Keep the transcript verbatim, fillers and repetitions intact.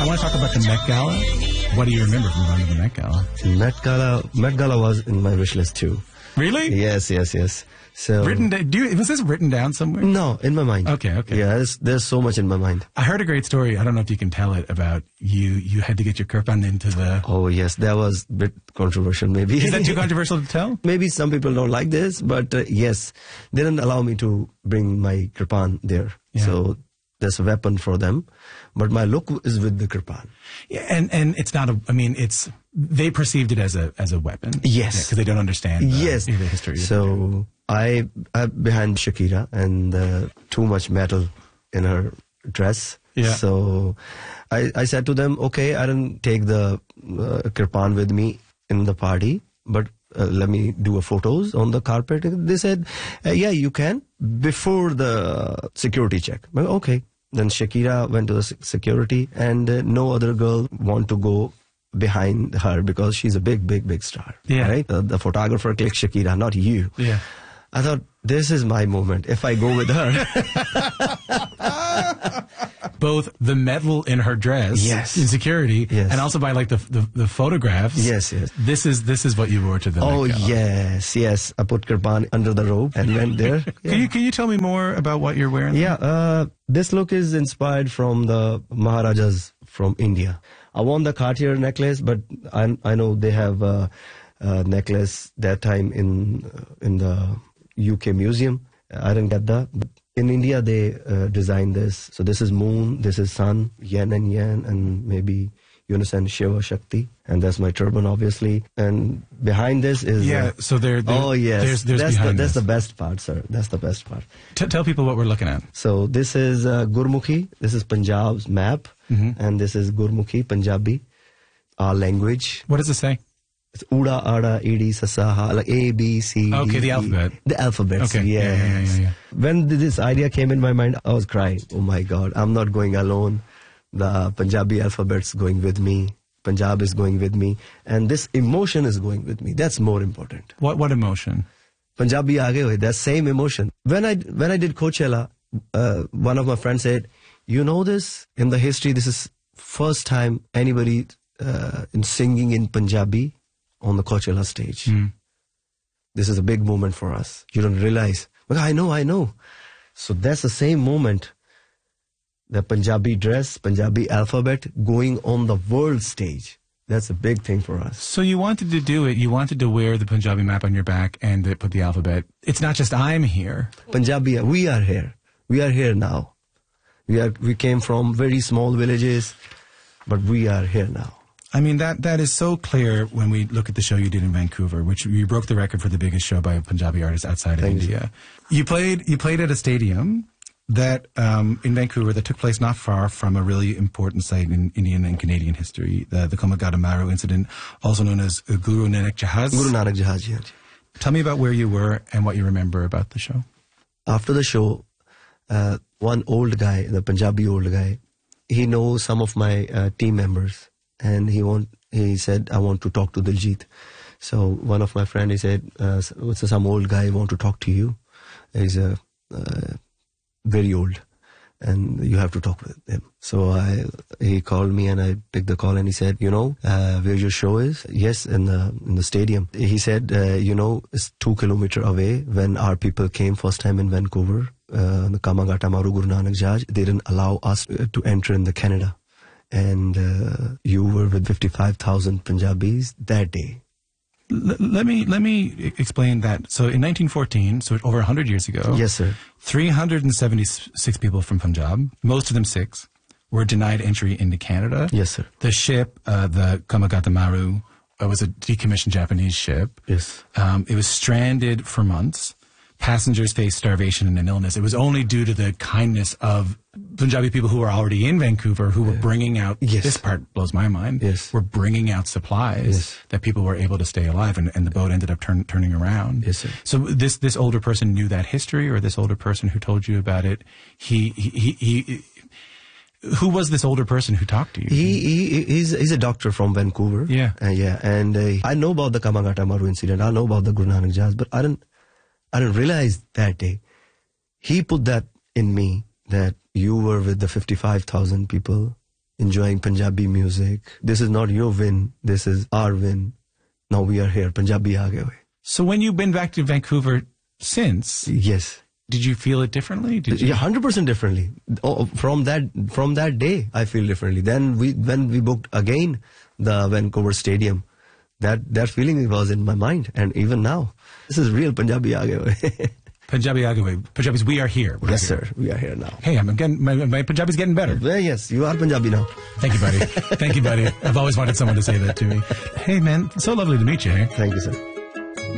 I want to talk about the Met Gala. What do you remember from going to the Met Gala? Met Gala, Met Gala was in my wish list too. Really? Yes, yes, yes. So written da- do you, was this written down somewhere? No, in my mind. Okay, okay. Yeah, there's, there's so much in my mind. I heard a great story. I don't know if you can tell it about you. You had to get your kirpan into the. Oh yes, that was a bit controversial. Maybe is that too controversial to tell? Maybe some people don't like this, but uh, yes, they didn't allow me to bring my kirpan there. Yeah. So there's a weapon for them, but my look is with the kirpan. Yeah, and and it's not a. I mean, it's they perceived it as a as a weapon. Yes, because yeah, they don't understand. Uh, yes, the history. So I I behind Shakira and uh, too much metal in her dress. Yeah. So I I said to them, okay, I didn't take the uh, kirpan with me in the party, but uh, let me do a photos on the carpet. They said, uh, yeah, you can before the security check. Well, okay. Then Shakira went to the security, and uh, no other girl want to go behind her because she's a big, big, big star. Yeah. Right? Uh, the photographer clicked Shakira, not you. Yeah. I thought, this is my moment if I go with her. Both the metal in her dress, yes, in security, yes, and also by like the, the the photographs. Yes, yes. This is this is what you wore to the. Oh Met Gala. yes, yes. I put kirpan under the robe and went there. Yeah. Can you can you tell me more about what you're wearing? Yeah, uh, this look is inspired from the Maharajas from India. I want the Cartier necklace, but I I know they have a, a necklace that time in in the U K museum. I didn't get that. But in India, they uh, designed this. So this is moon, this is sun, yin and yang, and maybe unison Shiva Shakti. And that's my turban, obviously. And behind this is... Yeah, uh, so there... there oh, yes. There's, there's that's behind the, this. That's the best part, sir. That's the best part. T- tell people what we're looking at. So this is uh, Gurmukhi. This is Punjab's map. Mm-hmm. And this is Gurmukhi, Punjabi, our language. What does it say? It's Uda, Ada, Edi, Sasaha, like A, B, C, Okay, D, the E. alphabet. The alphabets, okay. yes. Yeah, yeah, yeah, yeah. When this idea came in my mind, I was crying. Oh my God, I'm not going alone. The Punjabi alphabet's going with me. Punjab is going with me. And this emotion is going with me. That's more important. What what emotion? Punjabi aage hoye, that same emotion. When I, when I did Coachella, uh, one of my friends said, you know this? In the history, this is first time anybody uh, in singing in Punjabi on the Coachella stage. Mm. This is a big moment for us. You don't realize. But I know, I know. So that's the same moment. The Punjabi dress, Punjabi alphabet going on the world stage. That's a big thing for us. So you wanted to do it. You wanted to wear the Punjabi map on your back and put the alphabet. It's not just I'm here. Punjabi, we are here. We are here now. We are. We came from very small villages, but we are here now. I mean, that that is so clear when we look at the show you did in Vancouver, which you broke the record for the biggest show by a Punjabi artist outside of Thank India. You. you played you played at a stadium that um, in Vancouver that took place not far from a really important site in Indian and Canadian history, the, the Komagata Maru incident, also known as Guru Nanak Jahaz. Guru Nanak Jahaz, yeah. Tell me about where you were and what you remember about the show. After the show, uh, one old guy, the Punjabi old guy, he knows some of my uh, team members. And he want, he said, I want to talk to Diljit. So one of my friends, he said, uh, some old guy want to talk to you. He's uh, uh, very old and you have to talk with him. So I, he called me and I picked the call and he said, you know, uh, where your show is? Yes, in the, in the stadium. He said, uh, you know, it's two kilometers away. When our people came first time in Vancouver, uh, the Komagata Maru Guru Nanak Jahaz, they didn't allow us to enter in the Canada. And uh, you were with fifty-five thousand Punjabis that day. L- let me let me explain that. So in nineteen fourteen, so over one hundred years ago, yes, sir, three hundred seventy-six people from Punjab, most of them Sikhs, were denied entry into Canada. Yes, sir. The ship, uh, the Komagata Maru, uh, was a decommissioned Japanese ship. Yes. Um, it was stranded for months. Passengers faced starvation and an illness. It was only due to the kindness of Punjabi people who were already in Vancouver, who were bringing out, yes. this part blows my mind, yes. were bringing out supplies yes. that people were able to stay alive, and, and the boat ended up turn, turning around. Yes, sir. So this this older person knew that history, or this older person who told you about it, he he he. he who was this older person who talked to you? He, he he's he's a doctor from Vancouver. Yeah, uh, yeah, and uh, I know about the Komagata Maru incident. I know about the Guru Nanak Jahaz, but I didn't I didn't realize that day. He put that in me that you were with the fifty-five thousand people enjoying Punjabi music. This is not your win. This is our win. Now we are here. Punjabi aa gaye hoye. So when you've been back to Vancouver since, Yes. did you feel it differently? Did you? Yeah, one hundred percent differently. Oh, from that from that day, I feel differently. Then we when we booked again the Vancouver Stadium, that that feeling was in my mind, and even now, this is real Punjabi aa gaye hoye. Punjabi aa gaye hoye. Punjabis, we are here. We're Yes, here. sir. We are here now. Hey, I'm getting my, my Punjabi's getting better. Well, yes, you are Punjabi now. Thank you, buddy. Thank you, buddy. I've always wanted someone to say that to me. Hey, man, so lovely to meet you. Hey? Thank you, sir.